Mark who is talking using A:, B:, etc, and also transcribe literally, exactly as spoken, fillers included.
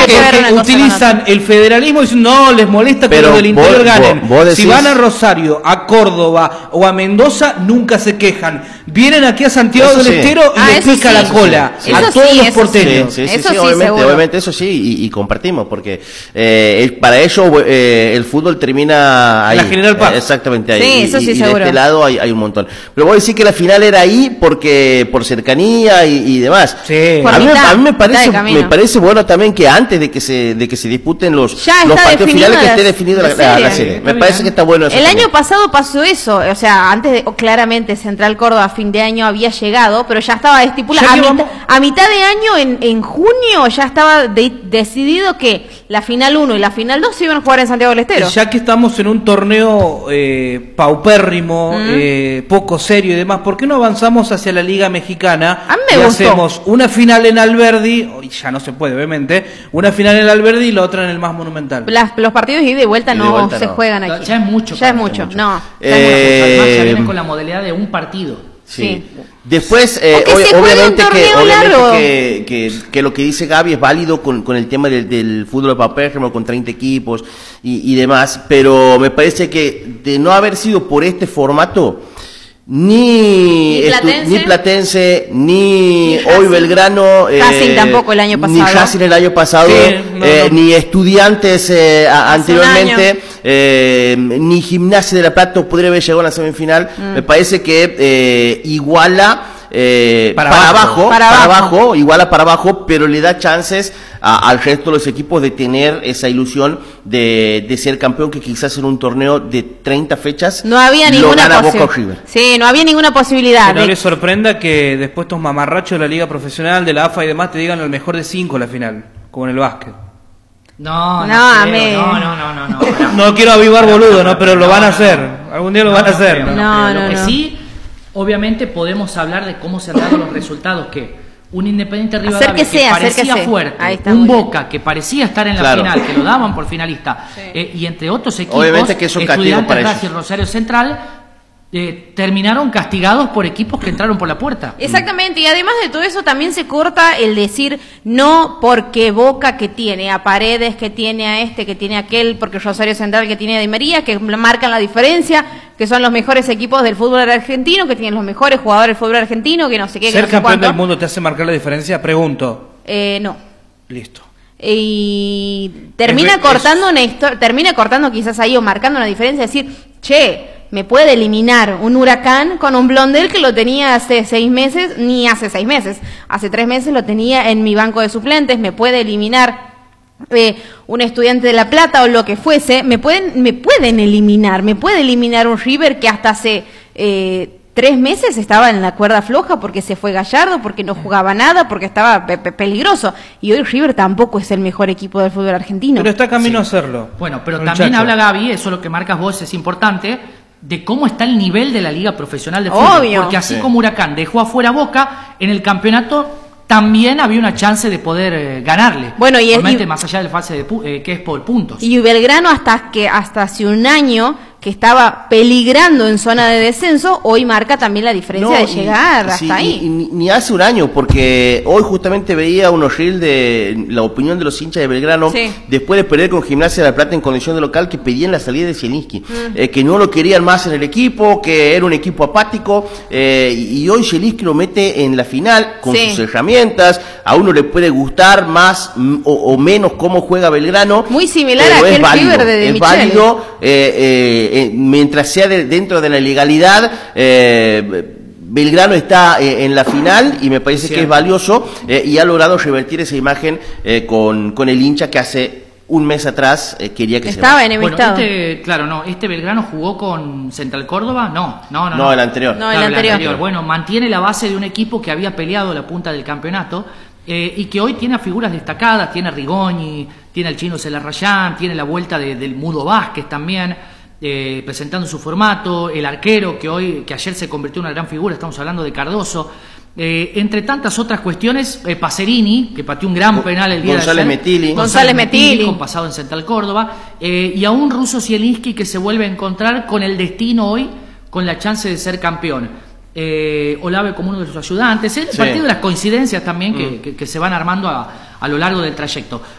A: porque utilizan el federalismo y dicen, no, les molesta que los del interior ganen. Vos, vos decís... Si van a Rosario, a Córdoba o a Mendoza, nunca se quejan. Vienen aquí a Santiago eso del sí. Estero y ah, les pica sí, la cola sí, sí. a eso todos sí, los porteños.
B: Sí, sí, sí,
C: eso
B: sí,
C: sí,
B: obviamente,
C: seguro.
B: obviamente eso sí, y, y compartimos, porque eh, para ellos eh, el fútbol termina ahí.
A: La General Paz.
B: Eh, exactamente ahí.
C: Sí,
B: y,
C: eso sí,
B: y, y
C: seguro.
B: de este lado hay, hay un montón. Pero vos decís que la final era ahí porque por cercanía y, y demás.
A: Sí.
B: A mí, a mí me parece me parece bueno también que antes de que se de que se disputen los, los partidos finales que esté definido la, la, la serie. Me parece que está bueno eso.
C: El
B: también.
C: año pasado pasó eso, o sea, antes de, claramente Central Córdoba a fin de año había llegado, pero ya estaba estipulado. A, mit, a mitad de año, en, en junio, ya estaba de, decidido que la final uno y la final dos se iban a jugar en Santiago del Estero.
A: Ya que estamos en un torneo eh, paupérrimo, mm. eh, poco serio y demás, ¿por qué no avanzamos hacia la Liga Mexicana?
C: A mí me
A: y
C: gustó.
A: Hacemos una final en Alberdi, y ya no se puede obviamente, una final en Alberdi y la otra en el más monumental.
C: Las, los partidos de ida y vuelta no de vuelta se no. juegan aquí.
D: Ya es mucho.
C: Ya es mucho, mucho. no.
D: Eh, Además ya vienen con la modalidad de un partido.
B: Sí.
C: sí.
B: Después, eh, ob obviamente, que, obviamente que, que, que lo que dice Gaby es válido con, con el tema del, del fútbol de papel, con treinta equipos y, y demás, pero me parece que de no haber sido por este formato, ni,
C: ni Platense,
B: ni, Platense, ni, ni hoy Belgrano,
C: eh, Racing tampoco el año pasado,
B: ni Racing el año pasado, sí, no, eh, no. ni Estudiantes eh, anteriormente, eh, ni Gimnasia de la Plata podría haber llegado a la semifinal. Mm. Me parece que eh, iguala eh, para, para abajo, abajo para, para abajo. abajo, iguala para abajo, pero le da chances a, al resto de los equipos de tener esa ilusión de, de ser campeón, que quizás en un torneo de treinta fechas
C: no había
B: lo
C: ninguna
B: gana Boca o River.
C: Sí, no había ninguna posibilidad.
A: Que no
C: de...
A: les sorprenda que después estos mamarrachos de la Liga Profesional, de la A F A y demás, te digan el mejor de cinco la final, como en el básquet.
D: No, no,
C: no,
D: creo,
C: me...
D: no, no, no, no, no.
A: No quiero avivar boludo, ¿no? Pero lo van a hacer. Algún día lo
D: no,
A: van a
D: no
A: hacer.
D: Creo,
A: ¿no?
D: No,
C: no, no,
D: Lo que
C: no.
D: sí, obviamente podemos hablar de cómo se han dado los resultados, que un Independiente Rivadavia
C: acérquese,
D: que parecía
C: acérquese.
D: fuerte, un Boca que parecía estar en la
B: claro.
D: final, que lo daban por finalista, sí. eh, y entre otros equipos,
B: obviamente que es un
D: Estudiantes, Racing, Rosario Central, Eh, terminaron castigados por equipos que entraron por la puerta.
C: Exactamente, y además de todo eso también se corta el decir no porque Boca que tiene a Paredes, que tiene a este, que tiene a aquel, porque Rosario Central que tiene a Di María, que marcan la diferencia, que son los mejores equipos del fútbol argentino, que tienen los mejores jugadores del fútbol argentino, que no sé qué.
A: ¿Ser
C: que no
A: campeón
C: sé
A: del mundo te hace marcar la diferencia? Pregunto.
C: Eh, no.
A: Listo.
C: Y termina
A: es,
C: cortando
A: es...
C: una termina cortando quizás ahí o marcando una diferencia, decir, che, me puede eliminar un Huracán con un Blondel que lo tenía hace seis meses, ni hace seis meses, hace tres meses lo tenía en mi banco de suplentes, me puede eliminar eh, un Estudiante de La Plata o lo que fuese, me pueden, me pueden eliminar, me puede eliminar un River que hasta hace eh, tres meses estaba en la cuerda floja porque se fue Gallardo, porque no jugaba nada, porque estaba pe pe peligroso, y hoy River tampoco es el mejor equipo del fútbol argentino.
A: Pero está camino
D: sí.
A: a hacerlo.
D: Bueno, pero
A: Muchacho.
D: También habla Gaby, eso lo que marcas vos es importante, de cómo está el nivel de la Liga Profesional de Fútbol.
C: Obvio.
D: Porque así
B: sí.
D: como Huracán dejó afuera Boca, en el campeonato también había una chance de poder eh, ganarle.
C: Bueno, y,
D: Obviamente,
C: y
D: más allá del fase de eh, que es por puntos.
C: Y Belgrano hasta que hasta hace un año que estaba peligrando en zona de descenso, hoy marca también la diferencia no, de llegar y, hasta
B: sí,
C: ahí.
B: Y, y, ni hace un año, porque hoy justamente veía unos reels de la opinión de los hinchas de Belgrano,
C: sí.
B: después de perder con Gimnasia de La Plata en condición de local, que pedían la salida de Zielinski, mm. eh, que no lo querían más en el equipo, que era un equipo apático, eh, y, y hoy Zielinski lo mete en la final con
C: sí.
B: sus herramientas. A uno le puede gustar más o, o menos cómo juega Belgrano.
C: Muy similar a aquel River de, de
B: Es
C: Michele. válido,
B: eh, eh, eh, mientras sea de, dentro de la legalidad. eh, Belgrano está eh, en la final y me parece sí. que es valioso eh, y ha logrado revertir esa imagen eh, con, con el hincha que hace un mes atrás eh, quería que
C: estaba
B: se
C: enemistado.
D: Bueno, este, claro, no, este Belgrano jugó con Central Córdoba, no, no, no.
B: No, no. el anterior.
C: No,
D: claro,
C: el anterior.
D: anterior. Bueno, mantiene la base de un equipo que había peleado la punta del campeonato eh, y que hoy tiene a figuras destacadas, tiene a Rigoni, tiene al chino Celarrayán, tiene la vuelta de, del Mudo Vázquez también. Eh, presentando su formato, el arquero que hoy, que ayer se convirtió en una gran figura, estamos hablando de Cardoso, eh, entre tantas otras cuestiones, eh, Pacerini, que pateó un gran penal el día
B: González
D: de ayer,
B: Metili.
C: González Metili,
D: con pasado en Central Córdoba, eh, y a un ruso Zielinski que se vuelve a encontrar con el destino hoy, con la chance de ser campeón. Eh, Olave como uno de sus ayudantes, es sí. partido de las coincidencias también que, mm. que, que se van armando a, a lo largo del trayecto.